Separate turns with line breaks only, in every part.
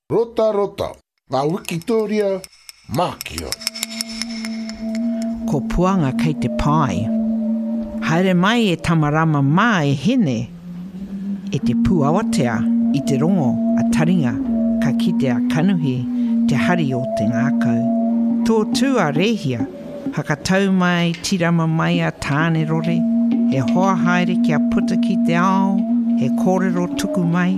Rota rota, ngā Wikitoria, Mākia.
Ko puanga kei te pai. Haere mai e tamarama mā e hene. E te pūawatea i te rongo a taringa ka kite a kanuhi te hari o te ngākau. Tō tū a rehia, hakatau mai, tirama mai a tāne rore, he hoa haere kia puta ki te ao, he kōrero tuku mai.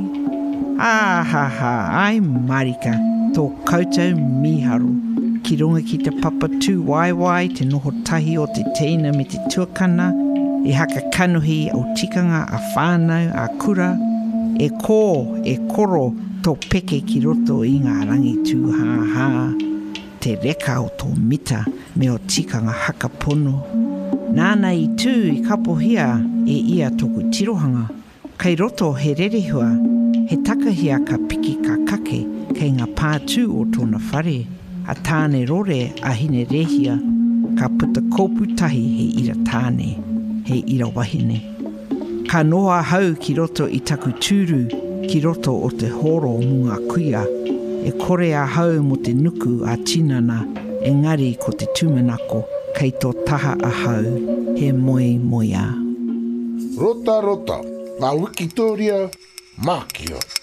Ai marika, tō koutou miharu. Ki runga ki te papa tū waiwai, te noho tahi o te teina me te tuakana, e haka kanuhi o tikanga a whānau a kura, e koro tō peke ki roto i ngā rangi tū hā. Te reka o tō mita me o tikanga haka pono. Nāna i tū i kapohia e ia tōku tirohanga. Kei roto he rerehua, he takahia ka piki ka kake kei ngā pātū o tōna whare. A tāne rore a hine rehia, ka puta kōpu tahi he ira tāne, he ira wahine. Ka noa hau ki roto i taku tūru, ki roto o te horo o ngā kuia, e kore a hau mo te nuku a tinana, engari ko te tūmanako, kei tō taha a hau, he moia.
Rota rota, ngā Wikitoria, Mākia.